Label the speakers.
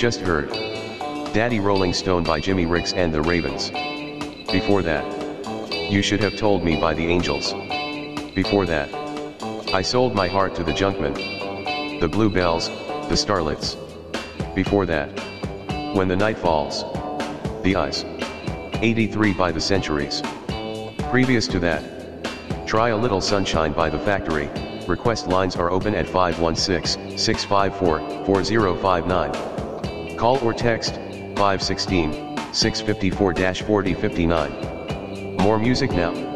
Speaker 1: just heard Daddy Rolling Stone by Jimmy Ricks and the Ravens. Before that, You Should Have Told Me by the Angels. Before that, I Sold My Heart to the Junkmen, the Bluebells, the Starlets. Before that, When the Night Falls, The Eyes. 83 by the Centuries. Previous to that, Try a Little Sunshine by The Factory. Request lines are open at 516-654-4059. Call or text 516-654-4059. More music now.